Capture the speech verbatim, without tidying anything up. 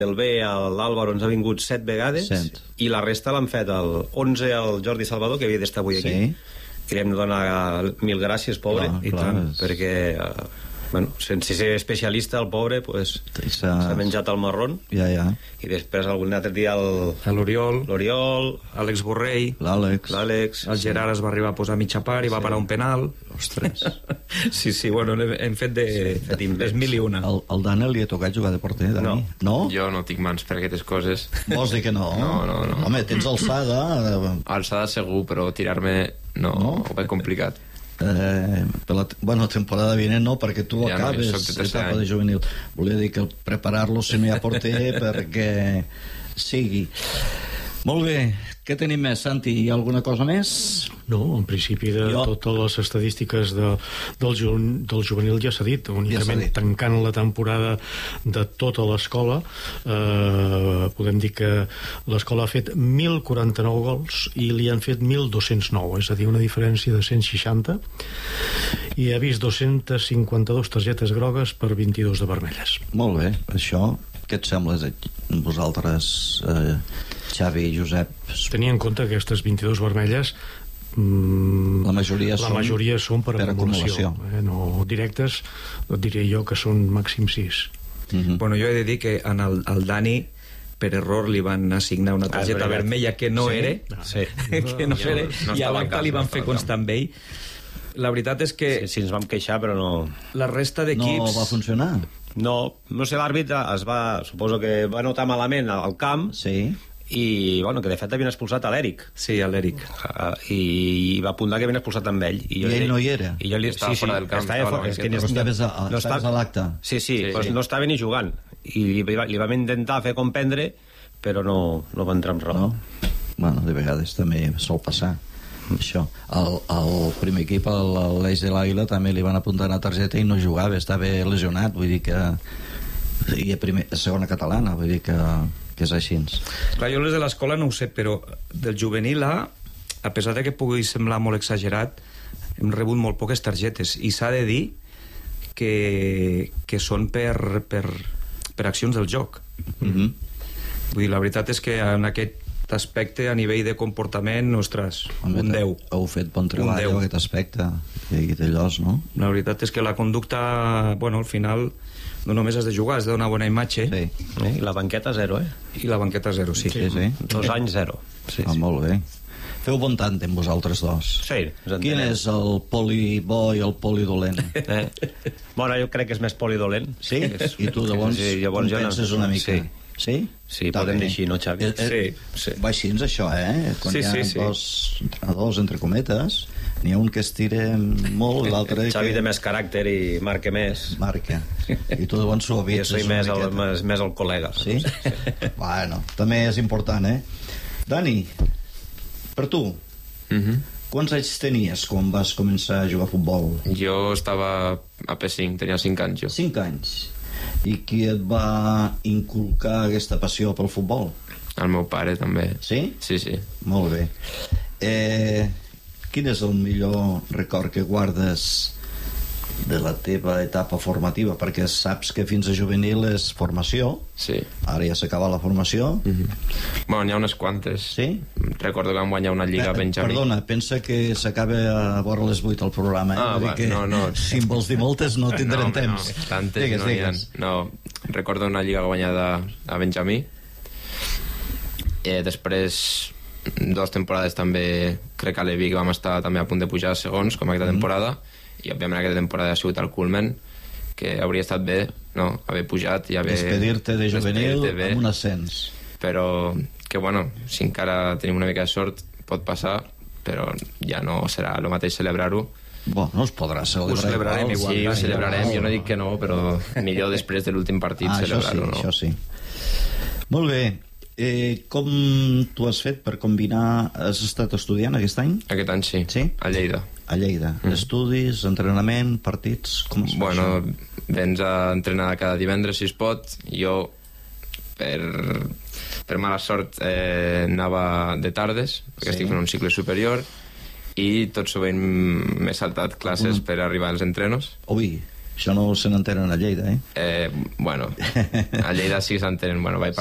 El B, l'Àlvaro, ens ha vingut set vegades Set. i la resta l'han fet el onze el Jordi Salvador, que havia d'estar avui aquí. Sí. Que li hem de donar mil gràcies, pobre, Clar, i clar, tant, és- perquè, eh, bueno, sense ser especialista, el pobre pues, S'ha- s'ha menjat el marrón. Ja, ja. I després algun altre dia el- L'Oriol, l'Oriol, Àlex Borrell, L'Àlex. l'Àlex... el Gerard es va arribar a posar a mitja part i va parar un penal. Ostres. Sí, sí, bueno, hem, hem fet de fet invents. les mil i una. El, el Dani li ha tocat jugar de porter, Dani? No. No? Jo no tinc mans per aquestes coses. Vols dir que no? No, no, no. Home, tens alçada. eh, Alçada segur, però tirar-me no, No? ho veig complicat. Eh, per la, bueno, temporada vinent no, perquè tu Ja no, acabes jo soc de tercer etapa any. de juvenil. Volia dir que preparar-lo si no hi ha porter perquè sigui. Molt bé, què tenim més, Santi? Hi ha alguna cosa més? No, en principi de Jo- totes les estadístiques de, del, ju, del juvenil ja s'ha dit, únicament dit. tancant la temporada de tota l'escola, eh, podem dir que l'escola ha fet mil quaranta-nou gols i li han fet mil dos-cents nou, és a dir, una diferència de cent seixanta, i ha vist dos-cents cinquanta-dos targetes grogues per vint-i-dos de vermelles. Molt bé, això, què et sembla de vosaltres, eh, Xavi i Josep? Tenint en compte que aquestes vint-i-dos vermelles mm, La majoria la són majoria són per, per acumulació, acumulació. eh, no directes, et diré jo que són màxim sis. Mhm. Bueno, jo he de dir que en el, el Dani per error li van assignar una targeta Ah, és veritat. vermella que no Sí? era, Sí. que no Jo era, no i a estava al l'acte camp, li van no fer estava al constar amb ell. La veritat és que Sí, sí, ens vam queixar, però no... la resta No d'equips... va funcionar? No, no sé, l'àrbitre es va... Suposo que va notar malament al camp Sí. i, bueno, que de fet havien expulsat a l'Eric. Sí, a l'Eric. Uh, i, i va apuntar que havien expulsat amb ell. I jo ell li- no hi era? I jo li, Estava sí, sí, fora del camp, estava estava a la fora, és que banqueta. ni- Però estaves a- no estaves estava- a l'acte? Sí, sí, Sí, pues sí. no estava ni jugant. I li, va- li vam intentar fer comprendre, però no, no va entrar amb raó. No? Bueno, de vegades també sol passar això. El, el primer equip, el- l'Eix de l'Àguila, també li van apuntar una targeta i no jugava, estava lesionat, vull dir que... I a, primer, a segona catalana, vull dir que, que és així. Clar, jo les de l'escola no ho sé, però del juvenil A, a pesar de que pugui semblar molt exagerat, hem rebut molt poques targetes, i s'ha de dir que, que són per, per, per accions del joc. Mm -hmm. Vull dir, la veritat és que en aquest aspecte, a nivell de comportament, ostres, un deu. Heu fet bon treball deu. en aquest aspecte, i d'allòs, no? La veritat és que la conducta, bueno, al final no només has de jugar, has de donar bona imatge, Sí, Eh? I la banqueta zero, eh? i la banqueta zero, sí. sí, sí. Dos anys zero. sí, Ah, sí. molt bé. Feu bon tàndem vosaltres dos. Sí, ens entenem. Quin és el poli bo i el poli dolent? Eh? Bueno, jo crec que és més polidolent. Sí? És... I tu, llavors, sí, llavors jo no- compenses una mica? Sí. Sí? Sí, Està podem bé. dir així, no, Xavi? Eh, eh, Sí, sí. Va així, això, eh? Quan Sí, hi ha sí, sí. dos entrenadors, entre cometes, n'hi ha un que estira molt i l'altre Xavi que té més caràcter i marca més. marca. I tu, llavors, Jo suavitzes soy una més el, miqueta. més, més el col·lega. Sí? Bueno, també és important, eh? Dani, per tu, Mhm. quants anys tenies quan vas començar a jugar a futbol? Jo estava a P cinc, tenia cinc anys jo. Cinc anys. I qui et va inculcar aquesta passió pel futbol? El meu pare també. Sí? Sí, sí. Molt bé. Eh, quin és el millor record que guardes de la teva etapa formativa? Perquè saps que fins a juvenil és formació, Sí. ara ja s'acaba la formació. Mhm. Bueno, n'hi ha unes quantes. Sí? Recordo que vam guanyar una lliga Eh, Benjamí. Perdona, pensa que s'acaba a vora les vuit el programa, eh? Ah, Vull dir va, que no, no. si en vols dir moltes no tindrem home, temps. No, tantes Digues, no n'hi ha. digues. No, recordo una lliga guanyada a Benjamí. Eh, després, dues temporades també, crec que a l'Evic vam estar també a punt de pujar a segons, com aquesta temporada, i òbviament aquesta temporada ha sigut el culmen, que hauria estat bé, no?, haver pujat i haver... Despedir-te de juvenil despedir-te bé, amb un ascens. però que, bueno, si encara tenim una mica de sort, pot passar, però ja no serà el mateix celebrar-ho. Bueno, es podrà celebrar. Ho celebrarem igual. Sí, ho Dani, celebrarem, jo no dic que no, però millor després de l'últim partit Ah, això sí, celebrar-ho, no? això sí. Molt bé. Eh, com tu has fet per combinar... Has estat estudiant aquest any? Aquest any sí, Sí? a Lleida. A Lleida. Mm. Estudis, entrenament, partits... Com es fa Bueno, això? vens a entrenar cada divendres si es pot. Jo, per, per mala sort, eh, anava de tardes, perquè Sí. estic fent un cicle superior, i tot sovint m'he saltat classes Un- per arribar als entrenos. Ui, Això no se n'entenen a Lleida, eh? Eh, bueno, a Lleida sí s'entenen. Bueno, vaig